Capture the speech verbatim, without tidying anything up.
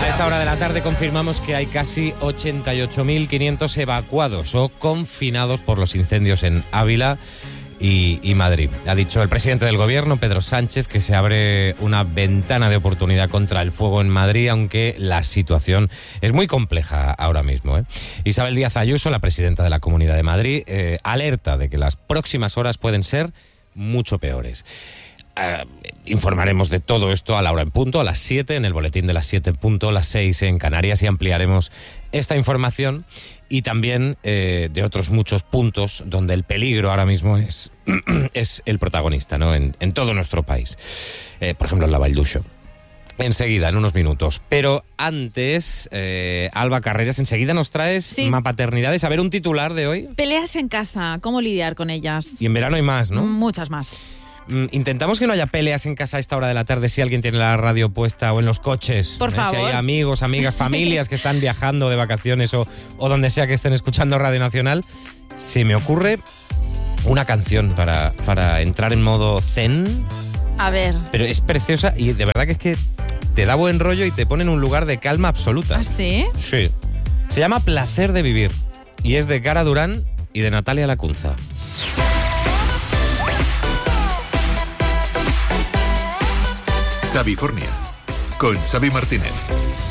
A esta hora de la tarde confirmamos que hay casi ochenta y ocho mil quinientos evacuados o confinados por los incendios en Ávila y, y Madrid. Ha dicho el presidente del gobierno, Pedro Sánchez, que se abre una ventana de oportunidad contra el fuego en Madrid, aunque la situación es muy compleja ahora mismo, ¿eh? Isabel Díaz Ayuso, la presidenta de la Comunidad de Madrid, eh, alerta de que las próximas horas pueden ser mucho peores. Uh, informaremos de todo esto a la hora en punto, a las siete, en el boletín de las siete en punto, las seis en Canarias, y ampliaremos esta información y también eh, de otros muchos puntos donde el peligro ahora mismo es, es el protagonista, ¿no? En, en todo nuestro país. Eh, por ejemplo, en la Vall d'Uixó. Enseguida, en unos minutos. Pero antes, eh, Alba Carreras, enseguida nos traes sí. Mapaternidades. A ver, un titular de hoy. Peleas en casa, ¿cómo lidiar con ellas? Y en verano hay más, ¿no? Muchas más. Intentamos que no haya peleas en casa a esta hora de la tarde si alguien tiene la radio puesta o en los coches. Por ¿eh? favor. Si hay amigos, amigas, familias que están viajando de vacaciones o, o donde sea que estén escuchando Radio Nacional, se me ocurre una canción para, para entrar en modo zen. A ver. Pero es preciosa y de verdad que es que te da buen rollo y te pone en un lugar de calma absoluta. ¿Ah, sí? Sí. Se llama Placer de Vivir y es de Cara Durán y de Natalia Lacunza. Xavifornia, con Xavi Martínez.